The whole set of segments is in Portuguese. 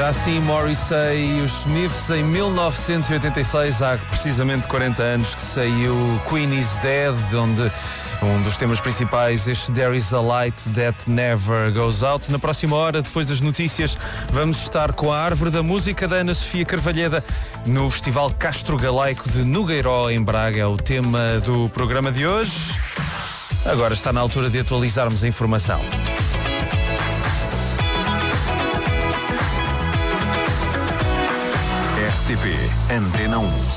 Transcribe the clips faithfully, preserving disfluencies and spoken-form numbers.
Era assim Morrissey e os Smiths em mil novecentos e oitenta e seis, há precisamente quarenta anos que saiu Queen is Dead, onde um dos temas principais, este There is a Light That Never Goes Out. Na próxima hora, depois das notícias, vamos estar com a Árvore da Música da Ana Sofia Carvalheda no Festival Castro Galaico de Nogueiró, em Braga. É o tema do programa de hoje. Agora está na altura de atualizarmos a informação. R T P Antena um.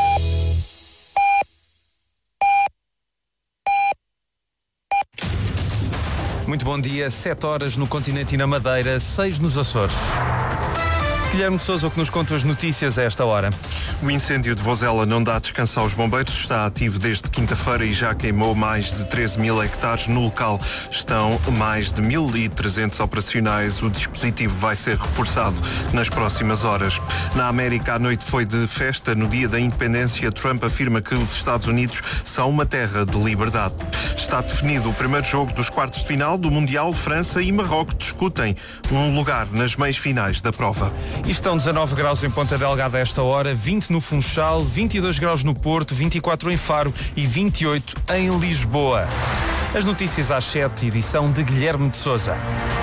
Muito bom dia, sete horas no continente e na Madeira, seis nos Açores. Guilherme de Sousa, o que nos conta as notícias a esta hora. O incêndio de Vozela não dá descanso aos bombeiros, está ativo desde quinta-feira e já queimou mais de treze mil hectares. No local estão mais de mil e trezentos operacionais. O dispositivo vai ser reforçado nas próximas horas. Na América, a noite foi de festa. No dia da independência, Trump afirma que os Estados Unidos são uma terra de liberdade. Está definido o primeiro jogo dos quartos de final do Mundial. França e Marrocos discutem um lugar nas meias finais da prova. E estão dezanove graus em Ponta Delgada a esta hora, vinte no Funchal, vinte e dois graus no Porto, vinte e quatro em Faro e vinte e oito em Lisboa. As notícias às sete, edição de Guilherme de Sousa.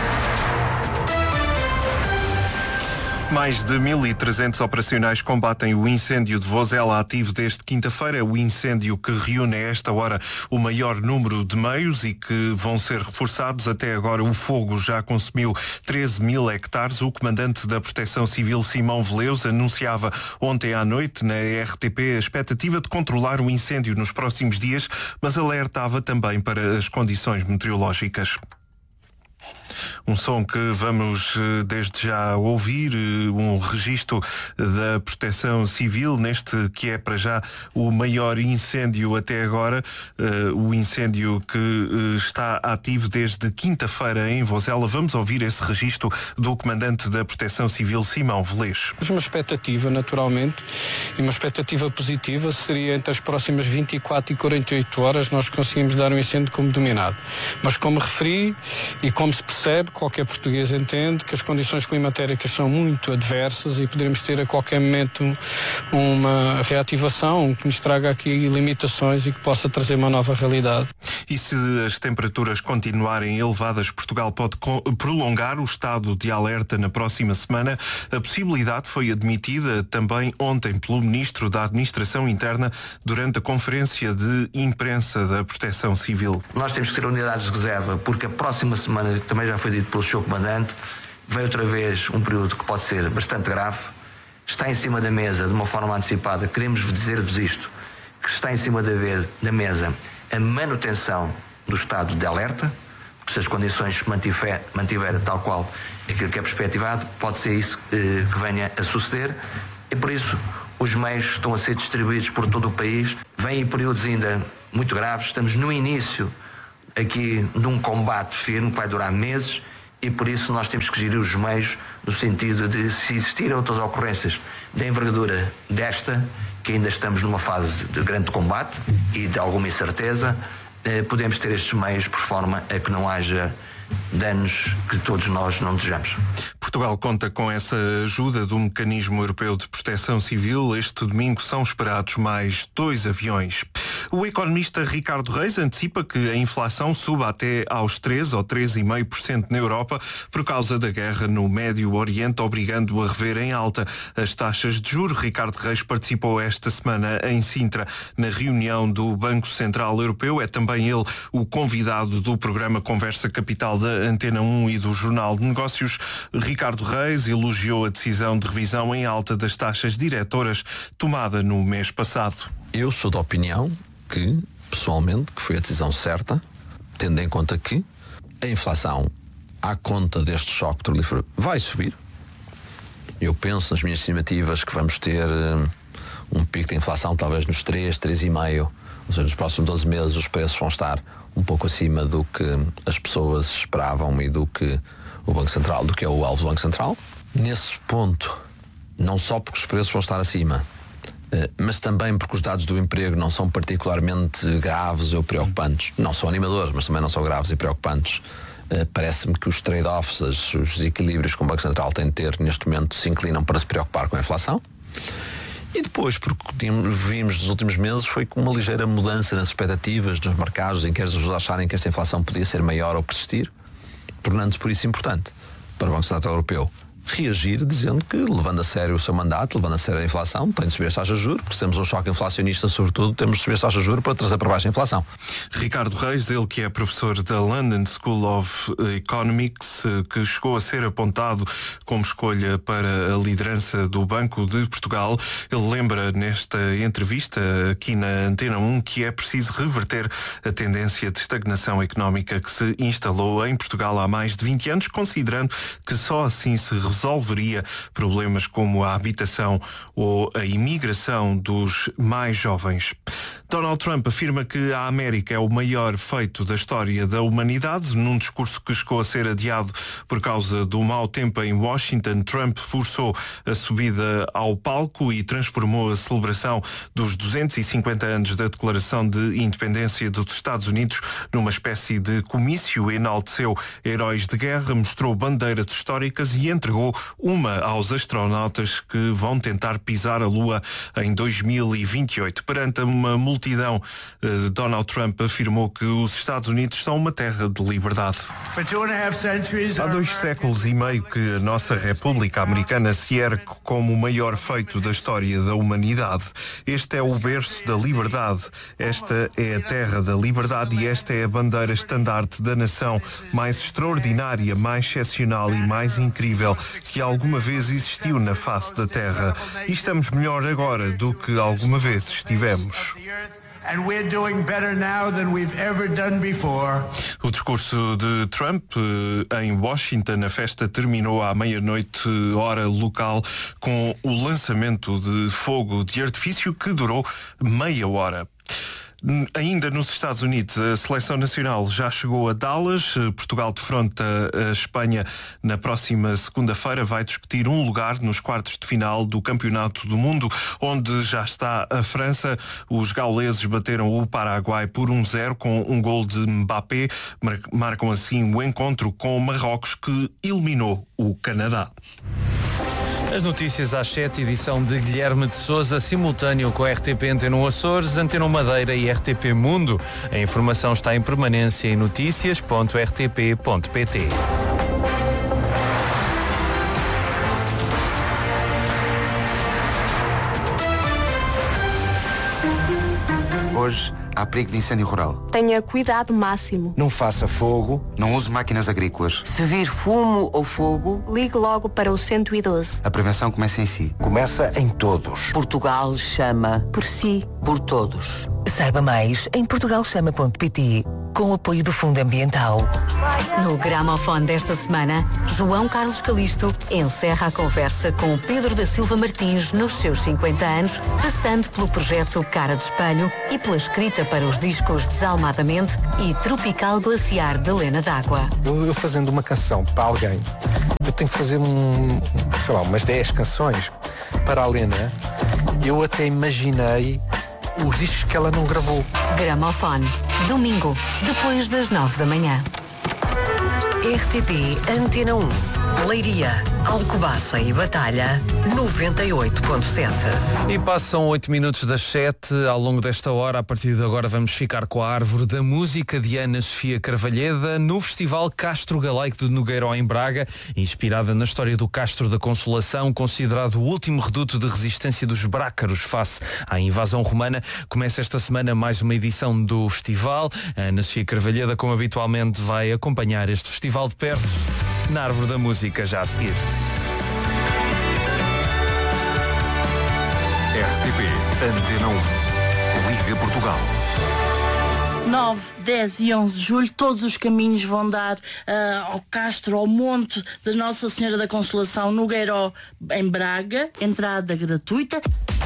Mais de mil e trezentos operacionais combatem o incêndio de Vozela, ativo desde quinta-feira. O incêndio que reúne a esta hora o maior número de meios e que vão ser reforçados. Até agora o fogo já consumiu treze mil hectares. O comandante da Proteção Civil, Simão Veleus, anunciava ontem à noite na R T P a expectativa de controlar o incêndio nos próximos dias, mas alertava também para as condições meteorológicas. Um som que vamos desde já ouvir, um registro da Proteção Civil neste que é para já o maior incêndio até agora, o incêndio que está ativo desde quinta-feira em Vozela. Vamos ouvir esse registro do comandante da Proteção Civil, Simão Velez. Uma expectativa, naturalmente, e uma expectativa positiva seria entre as próximas vinte e quatro e quarenta e oito horas nós conseguimos dar um incêndio como dominado. Mas como referi e como se percebe, qualquer português entende que as condições climatéricas são muito adversas e poderemos ter a qualquer momento uma reativação que nos traga aqui limitações e que possa trazer uma nova realidade. E se as temperaturas continuarem elevadas, Portugal pode prolongar o estado de alerta na próxima semana. A possibilidade foi admitida também ontem pelo Ministro da Administração Interna durante a conferência de imprensa da Proteção Civil. Nós temos que ter unidades de reserva porque a próxima semana, que também já foi dito pelo senhor Comandante, vem outra vez um período que pode ser bastante grave. Está em cima da mesa, de uma forma antecipada, queremos dizer-vos isto, que está em cima da, vez, da mesa a manutenção do estado de alerta, porque se as condições se mantiver, mantiver tal qual aquilo que é perspectivado, pode ser isso eh, que venha a suceder, e por isso os meios estão a ser distribuídos por todo o país. Vêm períodos ainda muito graves, estamos no início aqui de um combate firme que vai durar meses e por isso nós temos que gerir os meios no sentido de, se existirem outras ocorrências de envergadura desta, que ainda estamos numa fase de grande combate e de alguma incerteza, eh, podemos ter estes meios por forma a que não haja danos que todos nós não desejamos. Portugal conta com essa ajuda do Mecanismo Europeu de Proteção Civil. Este domingo são esperados mais dois aviões. O economista Ricardo Reis antecipa que a inflação suba até aos treze ou treze vírgula cinco por cento na Europa por causa da guerra no Médio Oriente, obrigando a rever em alta as taxas de juros. Ricardo Reis participou esta semana em Sintra na reunião do Banco Central Europeu. É também ele o convidado do programa Conversa Capital da Antena um e do Jornal de Negócios. Ricardo Reis elogiou a decisão de revisão em alta das taxas diretoras tomada no mês passado. Eu sou da opinião que, pessoalmente, que foi a decisão certa, tendo em conta que a inflação, à conta deste choque petrolífero, vai subir. Eu penso nas minhas estimativas que vamos ter um, um pico de inflação talvez nos três, três vírgula cinco, ou seja, nos próximos doze meses os preços vão estar um pouco acima do que as pessoas esperavam e do que o Banco Central, do que é o alvo do Banco Central. Nesse ponto, não só porque os preços vão estar acima, mas também porque os dados do emprego não são particularmente graves ou preocupantes, não são animadores, mas também não são graves e preocupantes Uh, parece-me que os trade-offs, os, os equilíbrios que o Banco Central tem de ter neste momento se inclinam para se preocupar com a inflação. E depois, porque tínhamos, vimos nos últimos meses, foi com uma ligeira mudança nas expectativas dos mercados, em que eles acharem que esta inflação podia ser maior ou persistir, tornando-se por isso importante para o Banco Central Europeu reagir, dizendo que, levando a sério o seu mandato, levando a sério a inflação, tem de subir as taxas de juros, porque se temos um choque inflacionista, sobretudo, temos de subir as taxas de juros para trazer para baixo a inflação. Ricardo Reis, ele que é professor da London School of Economics, que chegou a ser apontado como escolha para a liderança do Banco de Portugal, ele lembra nesta entrevista aqui na Antena um que é preciso reverter a tendência de estagnação económica que se instalou em Portugal há mais de vinte anos, considerando que só assim se resolveria problemas como a habitação ou a imigração dos mais jovens. Donald Trump afirma que a América é o maior feito da história da humanidade. Num discurso que chegou a ser adiado por causa do mau tempo em Washington, Trump forçou a subida ao palco e transformou a celebração dos duzentos e cinquenta anos da Declaração de Independência dos Estados Unidos numa espécie de comício. Enalteceu heróis de guerra, mostrou bandeiras históricas e entregou uma aos astronautas que vão tentar pisar a Lua em dois mil e vinte e oito. Perante uma multidão, Donald Trump afirmou que os Estados Unidos são uma terra de liberdade. Há dois séculos e meio que a nossa República Americana se ergue como o maior feito da história da humanidade. Este é o berço da liberdade, esta é a terra da liberdade e esta é a bandeira estandarte da nação mais extraordinária, mais excepcional e mais incrível que alguma vez existiu na face da Terra. E estamos melhor agora do que alguma vez estivemos. O discurso de Trump em Washington, a festa terminou à meia-noite, hora local, com o lançamento de fogo de artifício que durou meia hora. Ainda nos Estados Unidos, a seleção nacional já chegou a Dallas. Portugal defronta a Espanha na próxima segunda-feira. Vai discutir um lugar nos quartos de final do Campeonato do Mundo, onde já está a França. Os gauleses bateram o Paraguai por um zero com um gol de Mbappé. Marcam assim o encontro com Marrocos, que eliminou o Canadá. As notícias às sete, edição de Guilherme de Sousa, simultâneo com a R T P Antena um Açores, Antena um Madeira e R T P Mundo. A informação está em permanência em notícias ponto r t p ponto p t. Hoje há perigo de incêndio rural. Tenha cuidado máximo. Não faça fogo, não use máquinas agrícolas. Se vir fumo ou fogo, ligue logo para o cento e doze. A prevenção começa em si. Começa em todos. Portugal chama por si, por todos. Saiba mais em portugal chama ponto p t, com o apoio do Fundo Ambiental. No gramofone desta semana, João Carlos Calisto encerra a conversa com Pedro da Silva Martins nos seus cinquenta anos, passando pelo projeto Cara de Espelho e pela escrita para os discos Desalmadamente e Tropical Glaciar de Lena d'Água. Eu, eu fazendo uma canção para alguém, eu tenho que fazer um, sei lá, umas dez canções para a Lena. Eu até imaginei os discos que ela não gravou. Gramofone, domingo, depois das nove da manhã. R T P Antena um, Leiria, Alcobaça e Batalha, noventa e oito ponto sete. E passam oito minutos das sete. Ao longo desta hora, a partir de agora, vamos ficar com a árvore da música de Ana Sofia Carvalheda no Festival Castro Galaico de Nogueiró, em Braga, inspirada na história do Castro da Consolação, considerado o último reduto de resistência dos brácaros face à invasão romana. Começa esta semana mais uma edição do festival. A Ana Sofia Carvalheda, como habitualmente, vai acompanhar este festival de perto na árvore da música, já a seguir. R T P Antena um, Liga Portugal. nove, dez e onze de julho, todos os caminhos vão dar uh, ao Castro, ao Monte da Nossa Senhora da Consolação, no Nogueiró, em Braga. Entrada gratuita.